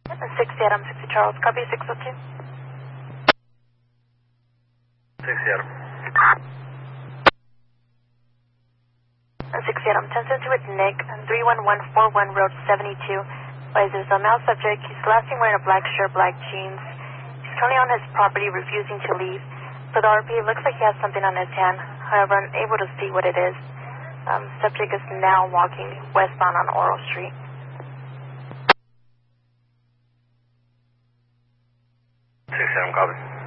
60 Adam, 60 Charles, copy 602. 60 Adam. 60 Adam, 10 to with Nick, 31141 Road 72. There's a male subject. He's last seen wearing a black shirt, black jeans. He's currently on his property, refusing to leave. For the RP, it looks like he has something on his hand. However, unable to see what it is. Subject is now walking westbound on Oral Street. 60 Adam, copy.